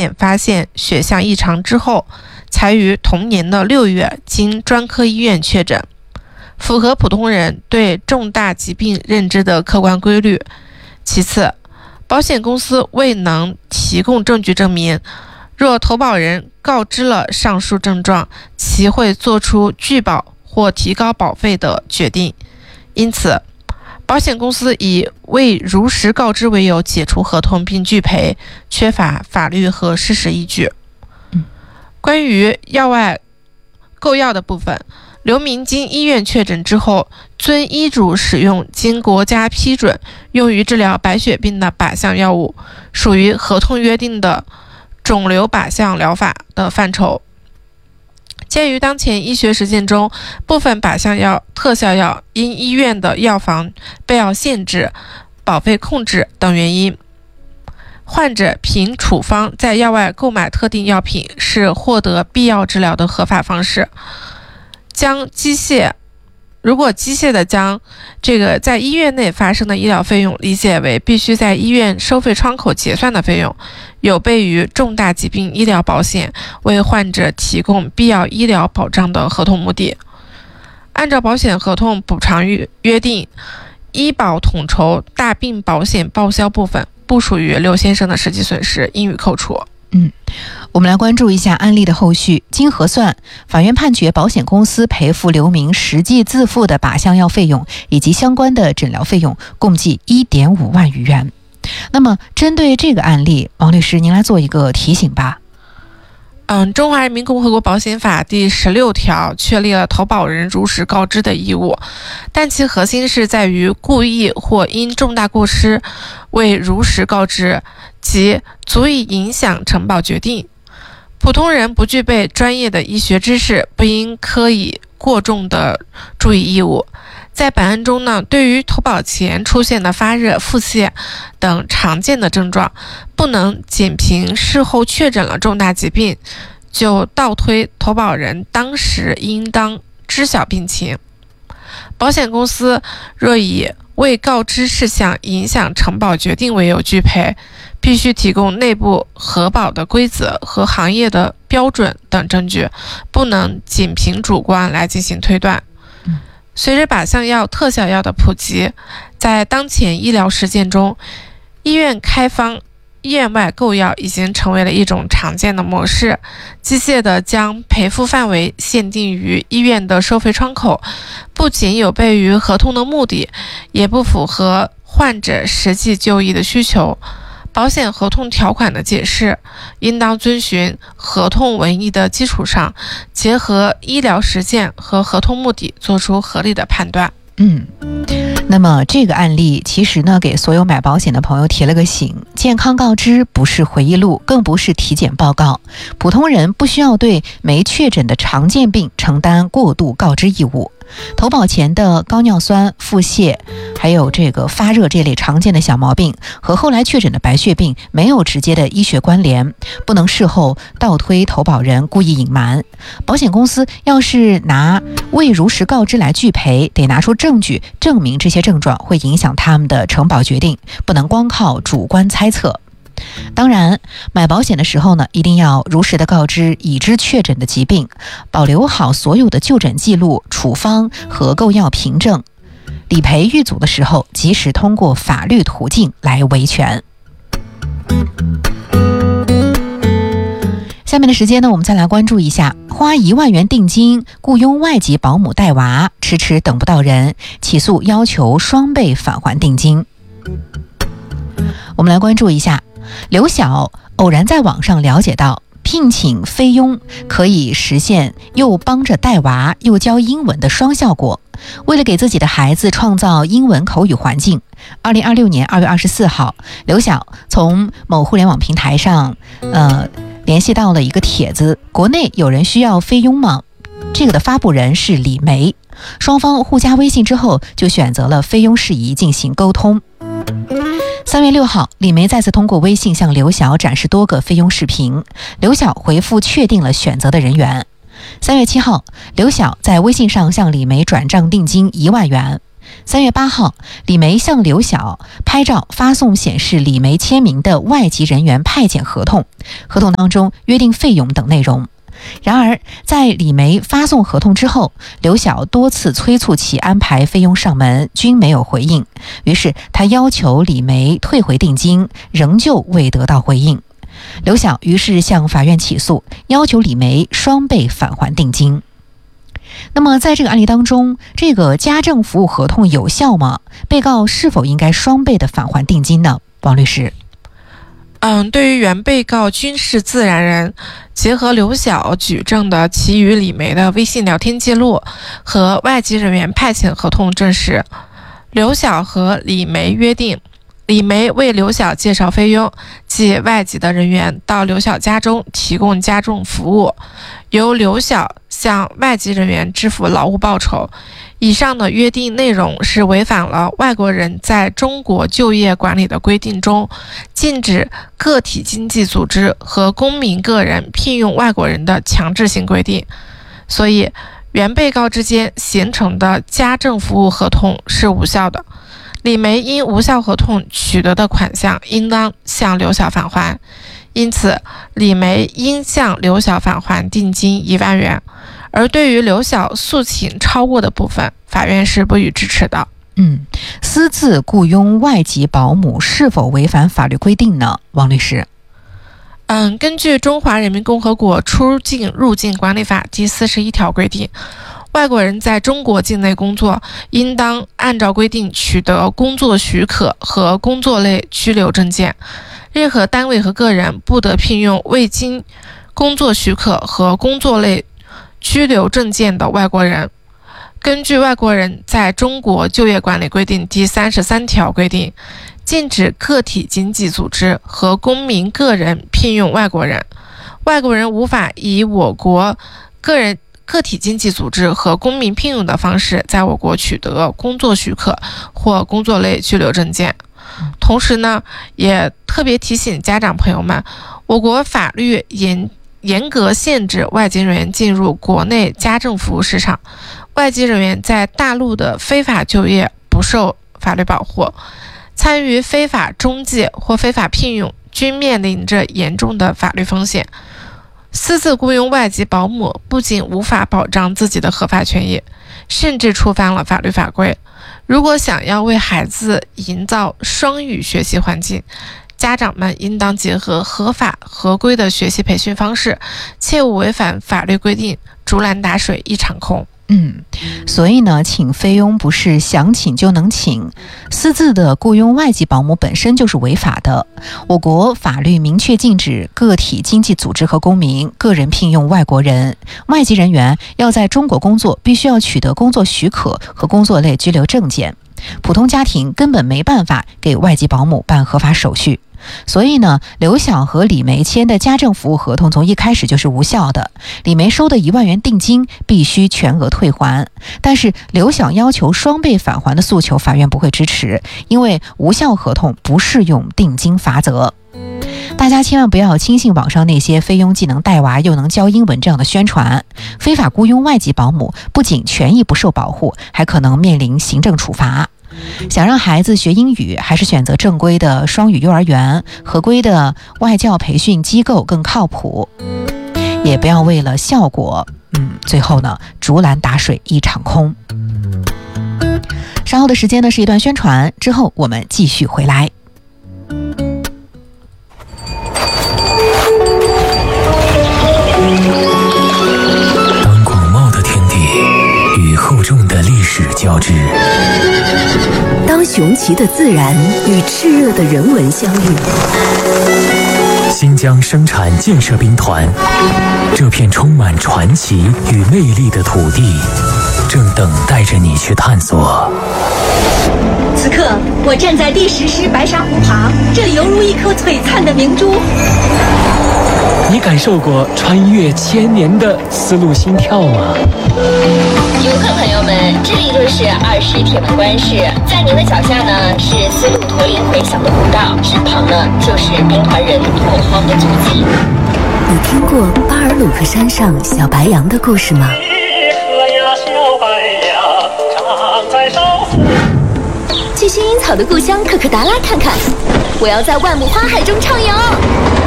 检发现血象异常之后，才于同年的6月经专科医院确诊，符合普通人对重大疾病认知的客观规律。其次，保险公司未能提供证据证明，若投保人告知了上述症状，其会做出拒保或提高保费的决定。因此，保险公司以未如实告知为由解除合同并拒赔，缺乏法律和事实依据。关于药外购药的部分，刘明经医院确诊之后，遵医嘱使用经国家批准用于治疗白血病的靶向药物，属于合同约定的肿瘤靶向疗法的范畴。鉴于当前医学实践中部分靶向药、特效药因医院的药房备药限制、保费控制等原因，患者凭处方在药外购买特定药品是获得必要治疗的合法方式。如果机械的将这个在医院内发生的医疗费用理解为必须在医院收费窗口结算的费用，有悖于重大疾病医疗保险为患者提供必要医疗保障的合同目的。按照保险合同补偿约定，医保统筹大病保险报销部分不属于刘先生的实际损失，应予扣除。 我们来关注一下案例的后续。经核算，法院判决保险公司赔付刘明实际自付的靶向药费用以及相关的诊疗费用，共计1.5万余元。那么针对这个案例，王律师您来做一个提醒吧。 中华人民共和国保险法第16条确立了投保人如实告知的义务，但其核心是在于故意或因重大过失未如实告知，即足以影响承保决定。普通人不具备专业的医学知识，不应科以过重的注意义务。在本案中呢，对于投保前出现的发热、腹泻等常见的症状，不能仅凭事后确诊了重大疾病，就倒推投保人当时应当知晓病情。保险公司若以未告知事项影响承保决定为由拒赔，必须提供内部核保的规则和行业的标准等证据，不能仅凭主观来进行推断。随着靶向药、特效药的普及，在当前医疗实践中，医院开方、医院外购药已经成为了一种常见的模式，机械地将赔付范围限定于医院的收费窗口，不仅有悖于合同的目的，也不符合患者实际就医的需求。保险合同条款的解释应当遵循合同文义的基础上，结合医疗实践和合同目的做出合理的判断。 那么这个案例其实呢，给所有买保险的朋友提了个醒：健康告知不是回忆录，更不是体检报告。普通人不需要对没确诊的常见病承担过度告知义务。投保前的高尿酸、腹泻，还有这个发热这类常见的小毛病，和后来确诊的白血病没有直接的医学关联，不能事后倒推投保人故意隐瞒。保险公司要是拿未如实告知来拒赔，得拿出证据证明这些症状会影响他们的承保决定，不能光靠主观猜测。当然，买保险的时候呢，一定要如实的告知已知确诊的疾病，保留好所有的就诊记录、处方和购药凭证。理赔遇阻的时候，及时通过法律途径来维权。下面的时间呢，我们再来关注一下花1万元定金雇佣外籍保姆带娃，迟迟等不到人，起诉要求双倍返还定金。我们来关注一下，刘晓偶然在网上了解到，聘请菲佣可以实现又帮着带娃又教英文的双效果。为了给自己的孩子创造英文口语环境，2026年2月24号，刘晓从某互联网平台上联系到了一个帖子，国内有人需要菲佣吗？这个的发布人是李梅，双方互加微信之后，就选择了菲佣事宜进行沟通。3月6号，李梅再次通过微信向刘晓展示多个菲佣视频，刘晓回复确定了选择的人员。3月7号，刘晓在微信上向李梅转账定金1万元。 3月8号，李梅向刘晓拍照发送显示李梅签名的外籍人员派遣合同，合同当中约定费用等内容。然而，在李梅发送合同之后，刘晓多次催促其安排菲佣上门，均没有回应。于是他要求李梅退回定金，仍旧未得到回应。刘晓于是向法院起诉，要求李梅双倍返还定金。那么在这个案例当中，这个家政服务合同有效吗？被告是否应该双倍的返还定金呢？王律师。 对于原被告均是自然人，结合刘晓举证的其与李梅的微信聊天记录和外籍人员派遣合同证实，刘晓和李梅约定，李梅为刘晓介绍菲佣，即外籍的人员到刘晓家中提供家政服务，由刘晓向外籍人员支付劳务报酬。以上的约定内容是违反了外国人在中国就业管理的规定中禁止个体经济组织和公民个人聘用外国人的强制性规定，所以原被告之间形成的家政服务合同是无效的。李梅因无效合同取得的款项应当向刘晓返还，因此李梅应向刘晓返还定金1万元。而对于刘晓诉请超过的部分，法院是不予支持的。 私自雇佣外籍保姆是否违反法律规定呢？王律师。 根据《中华人民共和国出境入境管理法》第41条规定，外国人在中国境内工作，应当按照规定取得工作许可和工作类居留证件。任何单位和个人不得聘用未经工作许可和工作类居留证件的外国人。根据《外国人在中国就业管理规定》第33条规定，禁止个体经济组织和公民个人聘用外国人。外国人无法以我国个体经济组织和公民聘用的方式在我国取得工作许可或工作类居留证件。同时呢，也特别提醒家长朋友们，我国法律严格限制外籍人员进入国内家政服务市场，外籍人员在大陆的非法就业不受法律保护，参与非法中介或非法聘用均面临着严重的法律风险。私自雇佣外籍保姆不仅无法保障自己的合法权益，甚至触犯了法律法规。如果想要为孩子营造双语学习环境，家长们应当结合合法合规的学习培训方式，切勿违反法律规定，竹篮打水一场空。 所以呢，请菲佣不是想请就能请，私自的雇佣外籍保姆本身就是违法的。我国法律明确禁止个体经济组织和公民个人聘用外国人，外籍人员要在中国工作，必须要取得工作许可和工作类居留证件。普通家庭根本没办法给外籍保姆办合法手续。所以呢，刘晓和李梅签的家政服务合同从一开始就是无效的，李梅收的1万元定金必须全额退还。但是刘晓要求双倍返还的诉求，法院不会支持，因为无效合同不适用定金罚则。大家千万不要轻信网上那些菲佣既能带娃又能教英文这样的宣传。非法雇佣外籍保姆不仅权益不受保护，还可能面临行政处罚。想让孩子学英语，还是选择正规的双语幼儿园、合规的外教培训机构更靠谱。也不要为了效果，最后呢，竹篮打水一场空。稍后的时间呢是一段宣传，之后我们继续回来。 当广袤的天地与厚重的历史交织， 当雄奇的自然与炽热的人文相遇， 新疆生产建设兵团这片充满传奇与魅力的土地，正等待着你去探索。 此刻，我站在第10师白沙湖旁，这里犹如一颗璀璨的明珠。 你感受过穿越1000年的丝路心跳吗？ 游客朋友们，这里就是2师铁门关市，在您的脚下呢是丝路驼铃回响的古道，身旁呢就是兵团人拓荒的足迹。 你听过巴尔鲁克山上小白杨的故事吗？ 河呀，小白杨，常在少妇。 去薰衣草的故乡可可达拉看看。我要在万亩花海中畅游。